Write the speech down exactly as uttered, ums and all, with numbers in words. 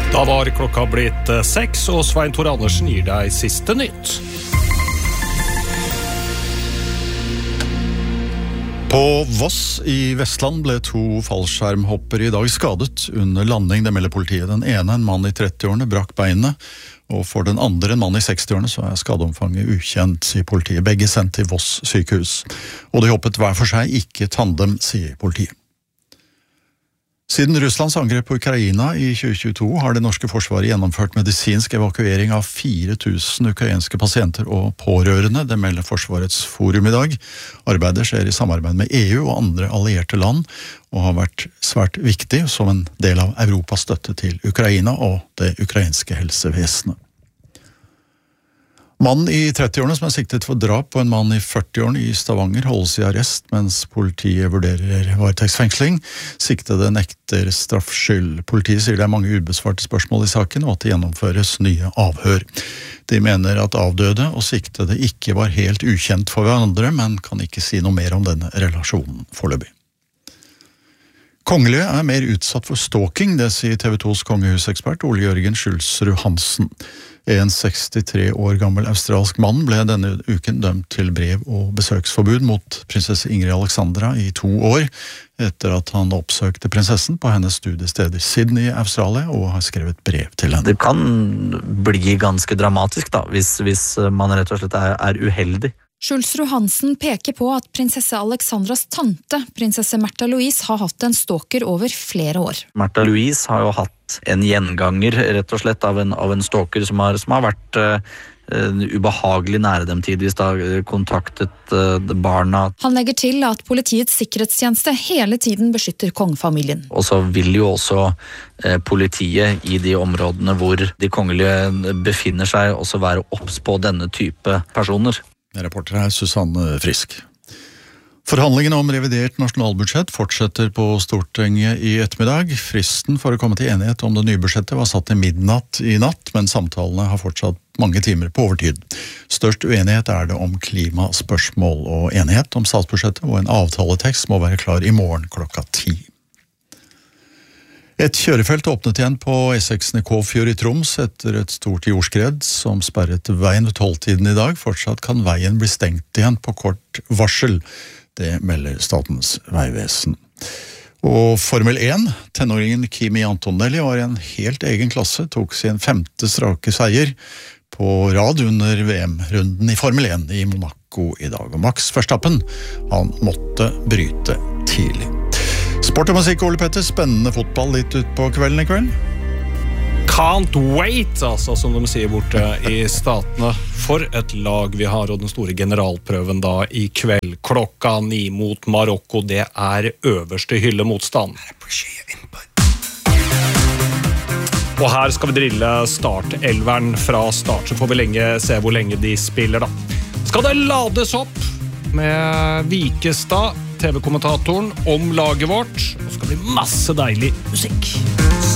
Da var klokka blitt seks, og Svein Tore Andersen gir deg siste nytt. På Voss i Vestland ble to fallskjermhoppere i dag skadet under landing, det melder politiet. Den ene, en mann i trettiårene, brakk beinet, og for den andre, en mann i sekstiårene, så er skadeomfanget ukjent, sier politiet. Begge sendt til Voss sykehus. Og de hoppet hver for seg, ikke tandem, sier politiet. Siden Russlands angrep på Ukraina i tjue tjueto har det norske forsvaret gjennomført medisinsk evakuering av fire tusen ukrainske pasienter og pårørende, det melder Forsvarets forum i dag. Arbeidet skjer i samarbeid med E U og andre allierte land, og har vært svært viktig som en del av Europas støtte til Ukraina og det ukrainske helsevesenet. Mannen i trettiårene som er siktet for drap på en mann i førtiårene i Stavanger holdes i arrest mens politiet vurderer varetektsfengsling. Siktede nekter straffskyld. Politiet sier det er mange ubesvarte spørsmål i saken og at det gjennomføres nye avhør. De mener at avdøde og siktede ikke var helt ukjent for hverandre, men kan ikke si noe mer om denne relasjonen foreløpig. Kongelige er mer utsatt for stalking, det sier T V tos kongehusekspert Ole Jørgen Schulzrud Hansen. En sekstitre år gammel australsk mann ble denne uken dømt til brev- og besøksforbud mot prinsesse Ingrid Alexandra i to år, etter at han oppsøkte prinsessen på hennes studiested i Sydney i Australia og har skrevet brev til henne. Det kan bli ganske dramatisk da, hvis, hvis man rett og slett er, er uheldig. Schulzrud Hansen peker på at prinsesse Alexandras tante, prinsesse Märtha Louise, har hatt en stalker over flere år. Märtha Louise har jo hatt en gjenganger, rett og slett, av en, av en stalker som har, som har vært uh, ubehagelig nære dem tidvis, da kontaktet uh, barna. Han legger til at politiets sikkerhetstjeneste hele tiden beskytter kongefamilien. Og så vil jo også uh, politiet i de områdene hvor de kongelige befinner seg også være obs på denne type personer. Reporter her Susanne Frisk. Forhandlingene om revidert nasjonalbudsjett fortsetter på Stortinget i ettermiddag. Fristen for å komme til enighet om det nye budsjettet var satt til midnatt i natt, men samtalene har fortsatt mange timer på overtid. Størst uenighet er det om klimaspørsmål, og enighet om statsbudsjettet og en avtaletekst må være klar i morgen klokka ti. Et kjørefelt åpnet igjen på E seks i Kåfjord i Troms etter et stort jordskred som sperret veien ved tolvtiden i dag. Fortsatt kan veien bli stengt igjen på kort varsel. Det melder Statens vegvesen. Og Formel én, tenåringen Kimi Antonelli var i en helt egen klasse, tok sin femte strake seier på rad under V M-runden i Formel én i Monaco i dag. Og Max Verstappen, han måtte bryte tidlig. Sport og musikk, Ole Petter, spennende fotball litt ut på kvelden i kveld. Can't wait, altså, som de sier borte i statene. For et lag vi har, og den store generalprøven da i kveld. Klokka ni mot Marokko, det er øverste hylle motstand. Og her skal vi drille startelveren fra start, så får vi lenge se hvor lenge de spiller da. Skal det lades opp med Vikestad, T V-kommentatoren, om laget vårt, og skal bli masse deilig musikk.